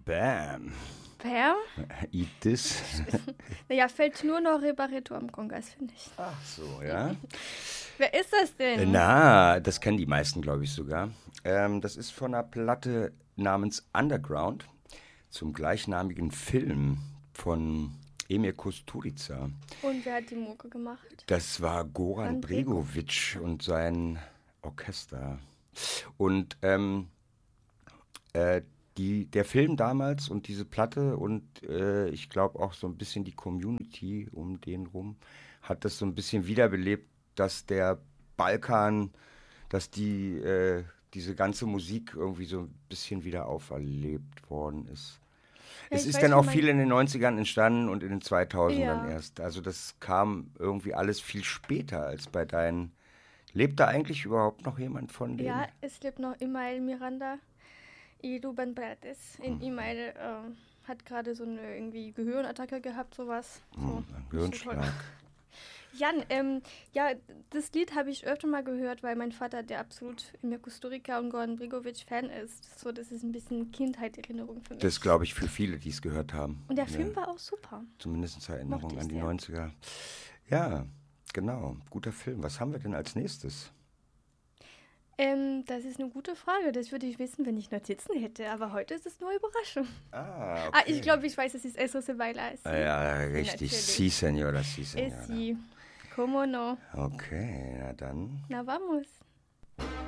Bam. Pam? Eat this. Naja, fällt nur noch Barreto am Kongas, finde ich. Ach so, ja. Wer ist das denn? Na, das kennen die meisten, glaube ich sogar. Das ist von einer Platte namens Underground zum gleichnamigen Film von Emir Kusturica. Und wer hat die Mucke gemacht? Das war Goran Bregović und sein Orchester. Und der Film damals und diese Platte und ich glaube auch so ein bisschen die Community um den rum hat das so ein bisschen wiederbelebt, dass der Balkan, dass diese ganze Musik irgendwie so ein bisschen wieder auferlebt worden ist. Ja, Es ich ist weiß, dann wie auch man- viel in den 90ern entstanden und in den 2000ern Ja. erst. Also das kam irgendwie alles viel später als bei deinen. Lebt da eigentlich überhaupt noch jemand von denen? Ja, es lebt noch Imael Miranda y Ruben Prates. In Imael hat gerade so eine irgendwie Gehirnattacke gehabt, sowas. So, Ein Gehirnschlag. Jan, ja, das Lied habe ich öfter mal gehört, weil mein Vater, der absolut Emir Kusturica und Goran Bregović Fan ist. So, das ist ein bisschen Kindheitserinnerung für mich. Das glaube ich für viele, die es gehört haben. Und der Ja, Film war auch super. zumindest Erinnerung Mochte ich an die sehr. 90er. Ja, genau. Guter Film. Was haben wir denn als nächstes? Das ist eine gute Frage. Das würde ich wissen, wenn ich Notizen hätte. Aber heute ist es nur Überraschung. Ah, Ah, ich glaube, ich weiß, es ist Eso se baila así. Ja, richtig. Natürlich. Sí, señora, sí, Es señora. sí. ¿Cómo no? Okay, na dann. Na, vamos.